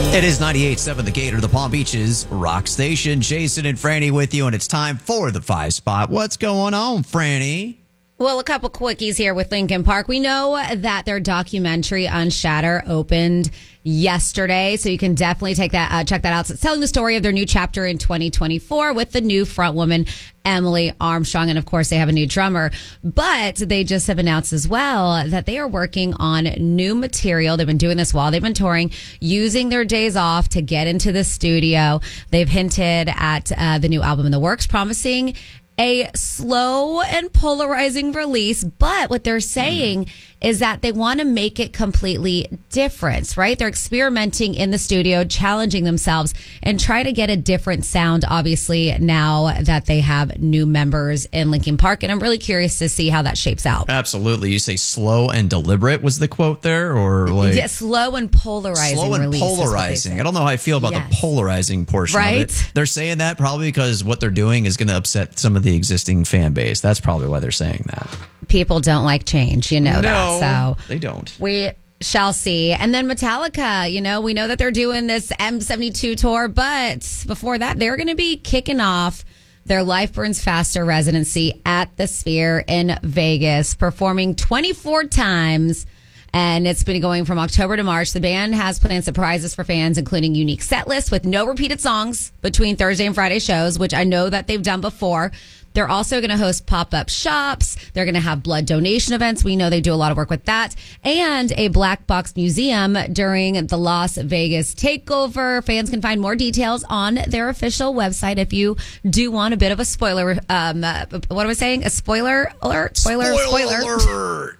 It is 98.7 The Gator, the Palm Beaches Rock Station. Jason and Franny with you, and it's time for the 5 spot. What's going on, Franny? Well, a couple quickies here with Linkin Park. We know that their documentary Unshatter opened yesterday, so you can definitely check that out. So it's telling the story of their new chapter in 2024 with the new frontwoman Emily Armstrong, and of course they have a new drummer. But they just have announced as well that they are working on new material. They've been doing this while they've been touring, using their days off to get into the studio. They've hinted at the new album in the works, promising a slow and polarizing release, but what they're saying is that they want to make it completely different, right? They're experimenting in the studio, challenging themselves, and try to get a different sound, obviously, now that they have new members in Linkin Park. And I'm really curious to see how that shapes out. Absolutely. You say slow and deliberate was the quote there? Or like yeah, slow and polarizing. Slow and polarizing. I don't know how I feel about the polarizing portion of it. They're saying that probably because what they're doing is going to upset some of the existing fan base. That's probably why they're saying that. People don't like change, you know that. So they don't. We shall see. And then Metallica, we know that they're doing this M72 tour, but before that, they're going to be kicking off their Life Burns Faster residency at the Sphere in Vegas, performing 24 times. And it's been going from October to March. The band has planned surprises for fans, including unique set lists with no repeated songs between Thursday and Friday shows, which I know that they've done before. They're also going to host pop-up shops. They're going to have blood donation events. We know they do a lot of work with that. And a black box museum during the Las Vegas takeover. Fans can find more details on their official website if you do want a bit of a spoiler. What am I saying? A spoiler alert? Spoiler alert.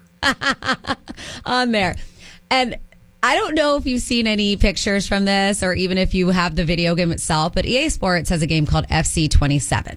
On there. And I don't know if you've seen any pictures from this or even if you have the video game itself, but EA Sports has a game called FC 27.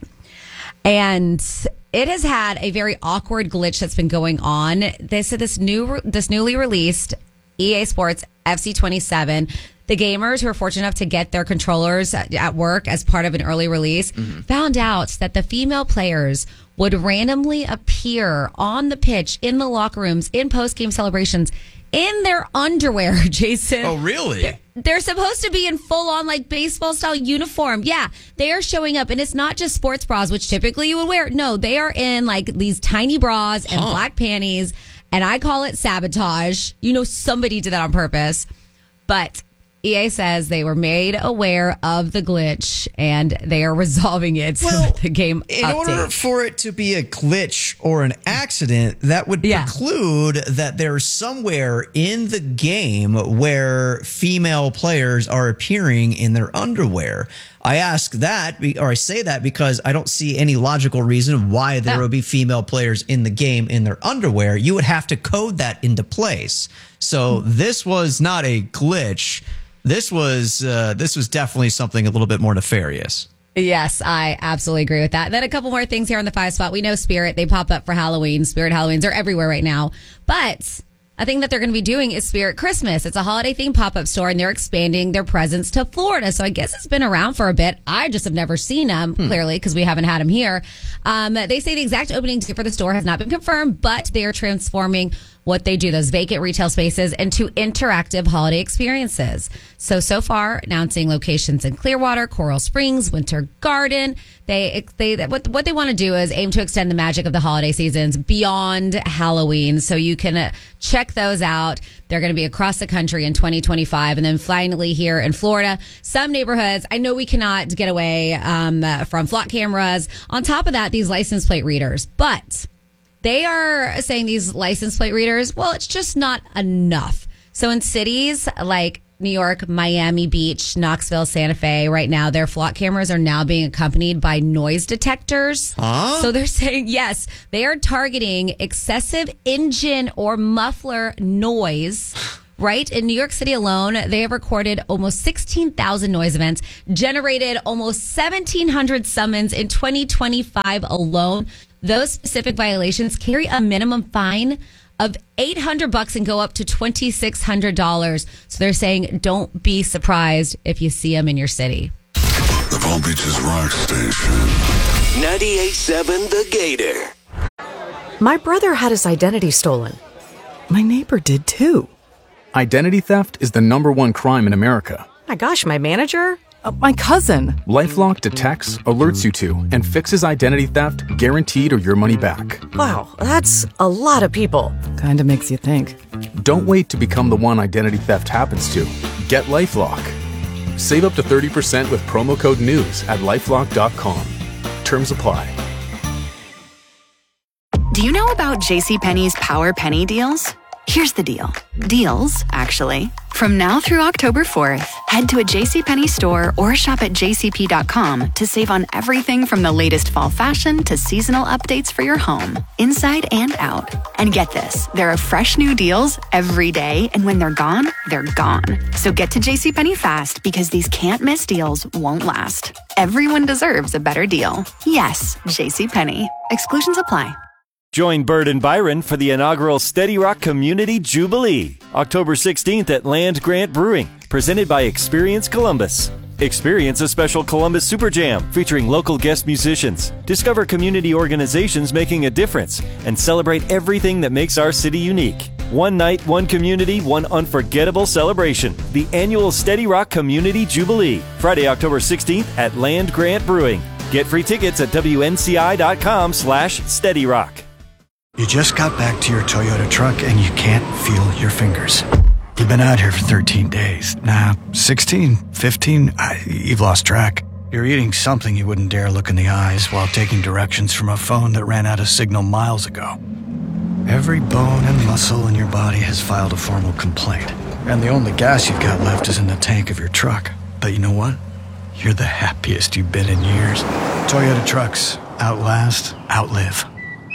And it has had a very awkward glitch that's been going on. This newly released EA Sports FC 27. The gamers who are fortunate enough to get their controllers at work as part of an early release found out that the female players would randomly appear on the pitch, in the locker rooms, in post-game celebrations, in their underwear, Jason. Oh, really? They're supposed to be in full-on, baseball-style uniform. Yeah, they are showing up, and it's not just sports bras, which typically you would wear. No, they are in, these tiny bras and black panties, and I call it sabotage. Somebody did that on purpose. But EA says they were made aware of the glitch and they are resolving it with the game in order for it to be a glitch or an accident, that would preclude that there's somewhere in the game where female players are appearing in their underwear. I ask that, or I say that because I don't see any logical reason why there would be female players in the game in their underwear. You would have to code that into place. So this was not a glitch. This was definitely something a little bit more nefarious. Yes, I absolutely agree with that. Then a couple more things here on the 5 spot. We know Spirit, they pop up for Halloween. Spirit Halloweens are everywhere right now. But a thing that they're going to be doing is Spirit Christmas. It's a holiday-themed pop-up store, and they're expanding their presence to Florida. So I guess it's been around for a bit. I just have never seen them, clearly, because we haven't had them here. They say the exact opening date for the store has not been confirmed, but they are transforming what they do, those vacant retail spaces, into interactive holiday experiences. So far, announcing locations in Clearwater, Coral Springs, Winter Garden. What they want to do is aim to extend the magic of the holiday seasons beyond Halloween. So you can check those out. They're going to be across the country in 2025. And then finally here in Florida, some neighborhoods, I know we cannot get away from flock cameras. On top of that, these license plate readers. But they are saying these license plate readers, well, it's just not enough. So in cities like New York, Miami Beach, Knoxville, Santa Fe, right now, their flock cameras are now being accompanied by noise detectors. So they're saying, yes, they are targeting excessive engine or muffler noise. Right? In New York City alone, they have recorded almost 16,000 noise events, generated almost 1,700 summons in 2025 alone. Those specific violations carry a minimum fine of $800 and go up to $2,600. So they're saying don't be surprised if you see them in your city. The Palm Beaches Rock Station. 98.7 The Gator. My brother had his identity stolen. My neighbor did too. Identity theft is the #1 crime in America, My gosh, my manager? My cousin. LifeLock detects, alerts you to, and fixes identity theft guaranteed or your money back. Wow, that's a lot of people. Kinda makes you think. Don't wait to become the one identity theft happens to. Get LifeLock. Save up to 30% with promo code NEWS at LifeLock.com. Terms apply. Do you know about JCPenney's Power Penny deals? Here's the deal. Deals, actually. From now through October 4th, head to a JCPenney store or shop at jcp.com to save on everything from the latest fall fashion to seasonal updates for your home, inside and out. And get this, there are fresh new deals every day, and when they're gone, they're gone. So get to JCPenney fast because these can't-miss deals won't last. Everyone deserves a better deal. Yes, JCPenney. Exclusions apply. Join Bird and Byron for the inaugural Steady Rock Community Jubilee, October 16th at Land Grant Brewing, presented by Experience Columbus. Experience a special Columbus Super Jam featuring local guest musicians. Discover community organizations making a difference and celebrate everything that makes our city unique. One night, one community, one unforgettable celebration. The annual Steady Rock Community Jubilee, Friday, October 16th at Land Grant Brewing. Get free tickets at WNCI.com/SteadyRock. You just got back to your Toyota truck and you can't feel your fingers. You've been out here for 13 days. 16, 15, you've lost track. You're eating something you wouldn't dare look in the eyes while taking directions from a phone that ran out of signal miles ago. Every bone and muscle in your body has filed a formal complaint. And the only gas you've got left is in the tank of your truck. But you know what? You're the happiest you've been in years. Toyota trucks. Outlast, outlive.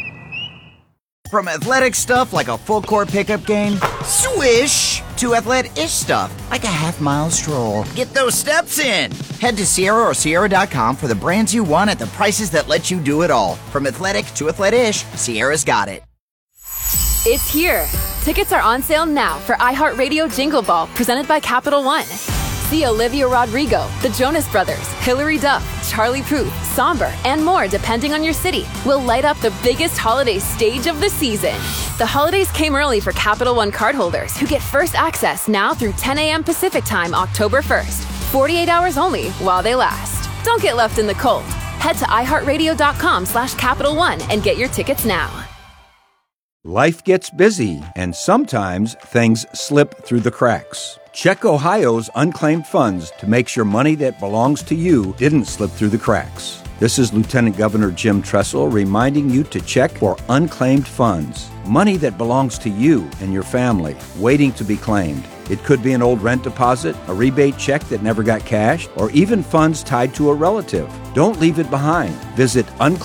From athletic stuff like a full-court pickup game, swish, to athletic-ish stuff like a half-mile stroll. Get those steps in. Head to Sierra or Sierra.com for the brands you want at the prices that let you do it all. From athletic to athletic-ish, Sierra's got it. It's here. Tickets are on sale now for iHeartRadio Jingle Ball, presented by Capital One. See Olivia Rodrigo, the Jonas Brothers, Hilary Duff, Charlie Puth, Somber, and more depending on your city will light up the biggest holiday stage of the season. The holidays came early for Capital One cardholders who get first access now through 10 a.m. Pacific Time, October 1st. 48 hours only while they last. Don't get left in the cold. Head to iHeartRadio.com/Capital One and get your tickets now. Life gets busy, and sometimes things slip through the cracks. Check Ohio's unclaimed funds to make sure money that belongs to you didn't slip through the cracks. This is Lieutenant Governor Jim Tressel reminding you to check for unclaimed funds. Money that belongs to you and your family, waiting to be claimed. It could be an old rent deposit, a rebate check that never got cashed, or even funds tied to a relative. Don't leave it behind. Visit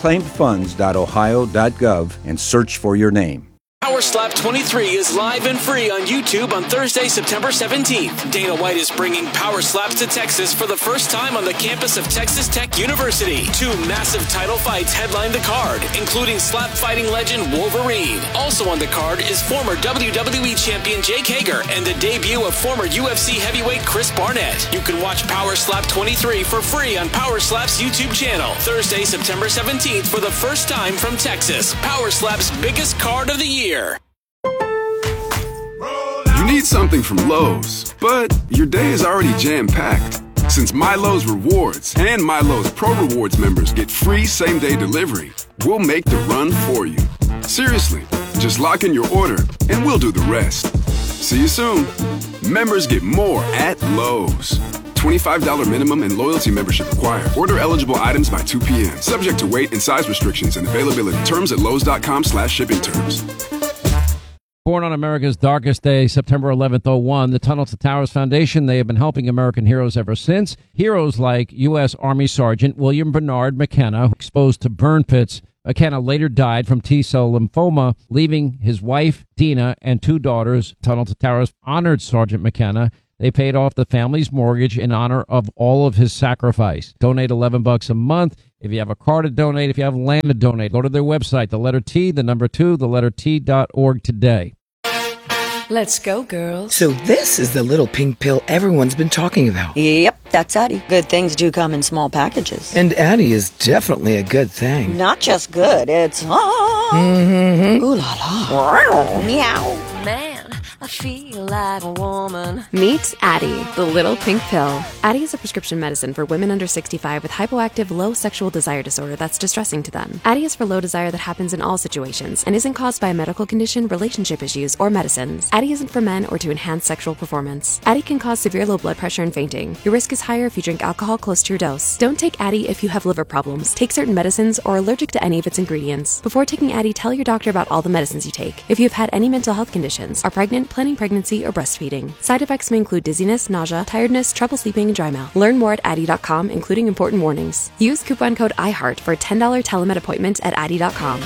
unclaimedfunds.ohio.gov and search for your name. Power Slap 23 is live and free on YouTube on Thursday, September 17th. Dana White is bringing Power Slaps to Texas for the first time on the campus of Texas Tech University. 2 massive title fights headline the card, including slap fighting legend Wolverine. Also on the card is former WWE champion Jake Hager and the debut of former UFC heavyweight Chris Barnett. You can watch Power Slap 23 for free on Power Slap's YouTube channel. Thursday, September 17th for the first time from Texas. Power Slap's biggest card of the year. You need something from Lowe's, but your day is already jam-packed. Since MyLowe's Rewards and MyLowe's Pro Rewards members get free same-day delivery, we'll make the run for you. Seriously, just lock in your order and we'll do the rest. See you soon. Members get more at Lowe's. $25 minimum and loyalty membership required. Order eligible items by 2 p.m. Subject to weight and size restrictions and availability. Terms at lowes.com/shipping terms. Born on America's darkest day, September 11th, 01, the Tunnel to Towers Foundation, they have been helping American heroes ever since. Heroes like U.S. Army Sergeant William Bernard McKenna, exposed to burn pits. McKenna later died from T-cell lymphoma, leaving his wife, Dina, and 2 daughters. Tunnel to Towers honored Sergeant McKenna. They paid off the family's mortgage in honor of all of his sacrifice. Donate $11 a month. If you have a car to donate, if you have land to donate, go to their website, the letter T, the number 2, the letter T.org today. Let's go, girls. So this is the little pink pill everyone's been talking about. Yep, that's Addie. Good things do come in small packages. And Addie is definitely a good thing. Not just good, it's... Mm-hmm. Ooh la la. Meow. Man, I feel like a woman. Meet Addie, the little pink pill. Addie is a prescription medicine for women under 65 with hypoactive, low sexual desire disorder that's distressing to them. Addie is for low desire that happens in all situations and isn't caused by a medical condition, relationship issues, or medicines. Addie isn't for men or to enhance sexual performance. Addie can cause severe low blood pressure and fainting. Your risk is higher if you drink alcohol close to your dose. Don't take Addie if you have liver problems, take certain medicines, or are allergic to any of its ingredients. Before taking Addie, tell your doctor about all the medicines you take. If you have had any mental health conditions, are pregnant, planning pregnancy, or breastfeeding. Side effects may include dizziness, nausea, tiredness, trouble sleeping, and dry mouth. Learn more at Addie.com, including important warnings. Use coupon code IHEART for a $10 telemed appointment at Addie.com.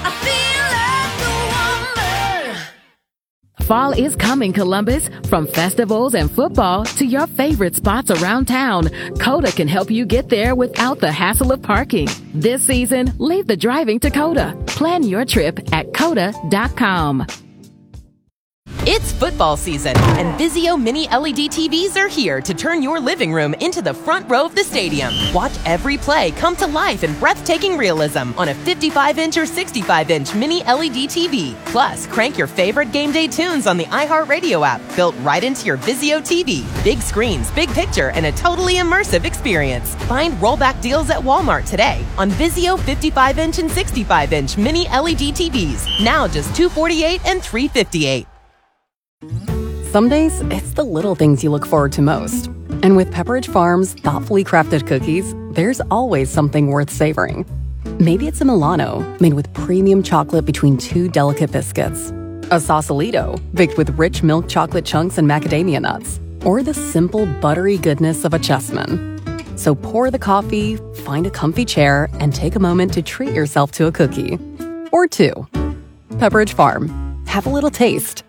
Fall is coming, Columbus. From festivals and football to your favorite spots around town, Coda can help you get there without the hassle of parking. This season, leave the driving to Coda. Plan your trip at Coda.com. It's football season, and Vizio Mini LED TVs are here to turn your living room into the front row of the stadium. Watch every play come to life in breathtaking realism on a 55-inch or 65-inch Mini LED TV. Plus, crank your favorite game day tunes on the iHeartRadio app, built right into your Vizio TV. Big screens, big picture, and a totally immersive experience. Find rollback deals at Walmart today on Vizio 55-inch and 65-inch Mini LED TVs. Now just $248 and $358. Some days, it's the little things you look forward to most. And with Pepperidge Farm's thoughtfully crafted cookies, there's always something worth savoring. Maybe it's a Milano, made with premium chocolate between two delicate biscuits. A Sausalito, baked with rich milk chocolate chunks and macadamia nuts. Or the simple, buttery goodness of a Chessman. So pour the coffee, find a comfy chair, and take a moment to treat yourself to a cookie. Or two. Pepperidge Farm. Have a little taste.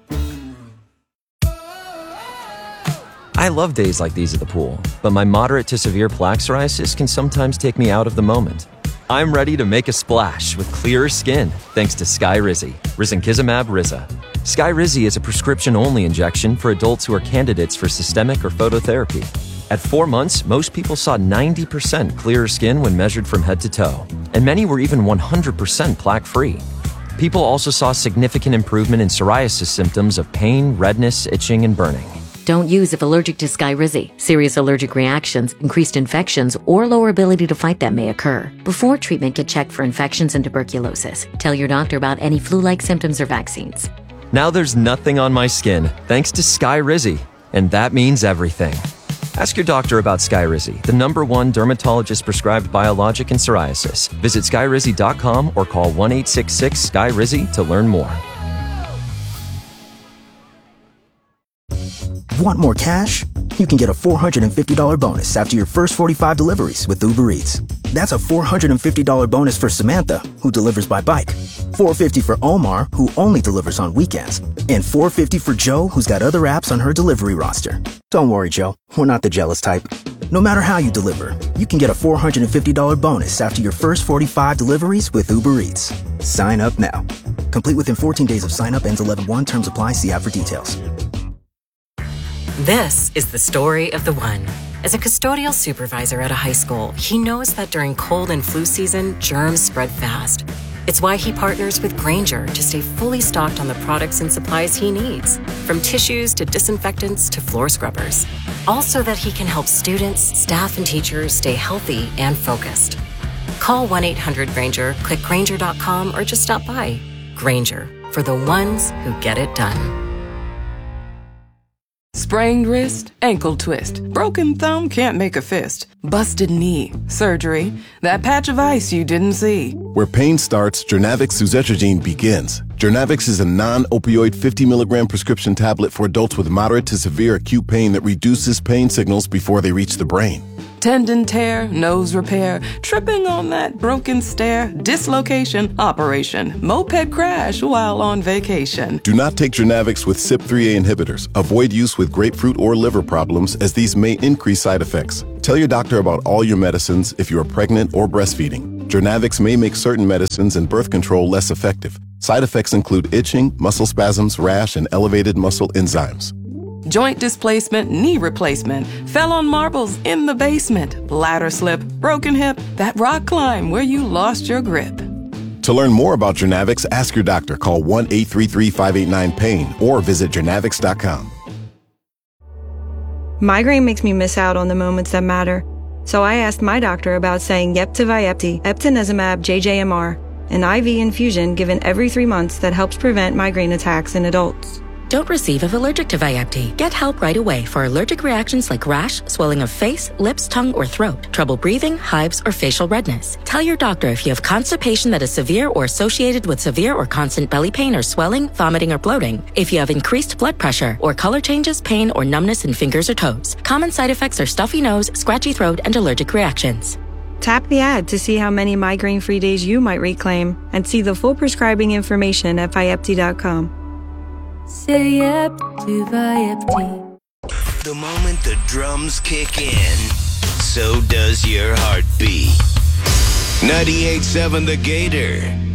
I love days like these at the pool, but my moderate to severe plaque psoriasis can sometimes take me out of the moment. I'm ready to make a splash with clearer skin thanks to Skyrizi, risankizumab Riza. Skyrizi is a prescription-only injection for adults who are candidates for systemic or phototherapy. At 4 months, most people saw 90% clearer skin when measured from head to toe, and many were even 100% plaque-free. People also saw significant improvement in psoriasis symptoms of pain, redness, itching, and burning. Don't use if allergic to Skyrizi. Serious allergic reactions, increased infections, or lower ability to fight them may occur. Before treatment, get checked for infections and tuberculosis. Tell your doctor about any flu-like symptoms or vaccines. Now there's nothing on my skin thanks to Skyrizi, and that means everything. Ask your doctor about Skyrizi, the #1 dermatologist-prescribed biologic in psoriasis. Visit Skyrizi.com or call 1-866-SKYRIZI to learn more. Want more cash? You can get a $450 bonus after your first 45 deliveries with Uber Eats. That's a $450 bonus for Samantha, who delivers by bike. $450 for Omar, who only delivers on weekends. And $450 for Joe, who's got other apps on her delivery roster. Don't worry, Joe. We're not the jealous type. No matter how you deliver, you can get a $450 bonus after your first 45 deliveries with Uber Eats. Sign up now. Complete within 14 days of sign up. Ends 11/1. Terms apply. See app for details. This is the story of the one. As a custodial supervisor at a high school, he knows that during cold and flu season, germs spread fast. It's why he partners with Grainger to stay fully stocked on the products and supplies he needs, from tissues to disinfectants to floor scrubbers. All so that he can help students, staff, and teachers stay healthy and focused. Call 1-800-GRAINGER, click Grainger.com, or just stop by. Grainger, for the ones who get it done. Sprained wrist, ankle twist, broken thumb, can't make a fist, busted knee, surgery, that patch of ice you didn't see. Where pain starts, Journavx suzetrigine begins. Journavx is a non-opioid 50-milligram prescription tablet for adults with moderate to severe acute pain that reduces pain signals before they reach the brain. Tendon tear, nose repair, tripping on that broken stair, dislocation, operation, moped crash while on vacation. Do not take Journavx with CYP3A inhibitors. Avoid use with grapefruit or liver problems, as these may increase side effects. Tell your doctor about all your medicines if you are pregnant or breastfeeding. Journavx may make certain medicines and birth control less effective. Side effects include itching, muscle spasms, rash, and elevated muscle enzymes. Joint displacement, knee replacement, fell on marbles in the basement, bladder slip, broken hip, that rock climb where you lost your grip. To learn more about Journavx, ask your doctor. Call 1-833-589-PAIN or visit journavx.com. Migraine makes me miss out on the moments that matter. So I asked my doctor about saying yep to Vyepti, eptinezumab JJMR, an IV infusion given every 3 months that helps prevent migraine attacks in adults. Don't receive if allergic to Vyepti. Get help right away for allergic reactions like rash, swelling of face, lips, tongue, or throat, trouble breathing, hives, or facial redness. Tell your doctor if you have constipation that is severe or associated with severe or constant belly pain or swelling, vomiting, or bloating. If you have increased blood pressure or color changes, pain, or numbness in fingers or toes. Common side effects are stuffy nose, scratchy throat, and allergic reactions. Tap the ad to see how many migraine-free days you might reclaim and see the full prescribing information at Vyepti.com. Say yep to Vyepti. The moment the drums kick in, so does your heartbeat. 98.7 The Gator.